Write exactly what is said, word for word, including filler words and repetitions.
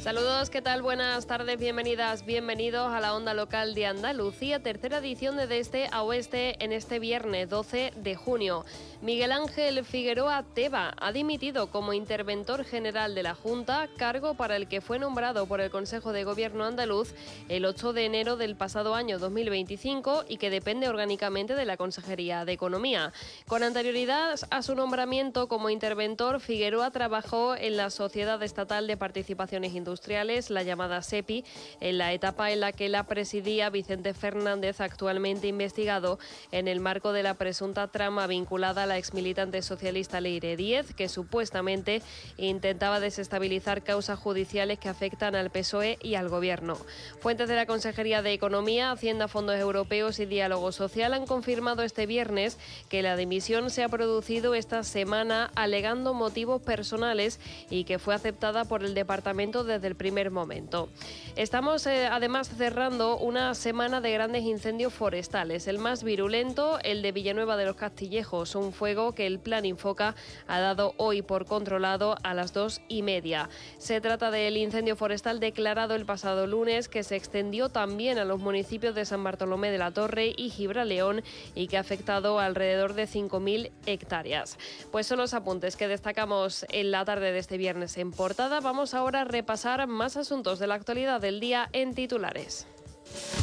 Saludos, ¿qué tal? Buenas tardes, bienvenidas, bienvenidos a la Onda Local de Andalucía, tercera edición de De Este a Oeste en este viernes doce de junio. Miguel Ángel Figueroa Teba ha dimitido como interventor general de la Junta, cargo para el que fue nombrado por el Consejo de Gobierno andaluz el ocho de enero del pasado año dos mil veinticinco y que depende orgánicamente de la Consejería de Economía. Con anterioridad a su nombramiento como interventor, Figueroa trabajó en la Sociedad Estatal de Participaciones Industriales Industriales, la llamada SEPI, en la etapa en la que la presidía Vicente Fernández, actualmente investigado en el marco de la presunta trama vinculada a la exmilitante socialista Leire Díez, que supuestamente intentaba desestabilizar causas judiciales que afectan al P S O E y al Gobierno. Fuentes de la Consejería de Economía, Hacienda, Fondos Europeos y Diálogo Social han confirmado este viernes que la dimisión se ha producido esta semana alegando motivos personales y que fue aceptada por el Departamento de desde el primer momento. Estamos eh, además cerrando una semana de grandes incendios forestales. El más virulento, el de Villanueva de los Castillejos, un fuego que el Plan Infoca ha dado hoy por controlado a las dos y media. Se trata del incendio forestal declarado el pasado lunes, que se extendió también a los municipios de San Bartolomé de la Torre y Gibraleón y que ha afectado a alrededor de cinco mil hectáreas. Pues son los apuntes que destacamos en la tarde de este viernes en portada. Vamos ahora a repasar más asuntos de la actualidad del día en titulares.